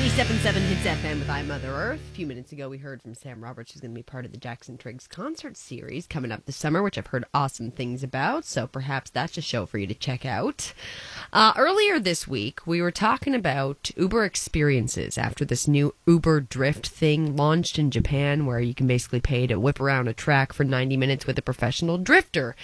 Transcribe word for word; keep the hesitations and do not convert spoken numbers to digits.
ninety-seven point seven Hits F M with I, Mother Earth. A few minutes ago, we heard from Sam Roberts, who's going to be part of the Jackson Triggs concert series coming up this summer, which I've heard awesome things about, so perhaps that's a show for you to check out. Uh, earlier this week, we were talking about Uber experiences after this new Uber Drift thing launched in Japan, where you can basically pay to whip around a track for ninety minutes with a professional drifter.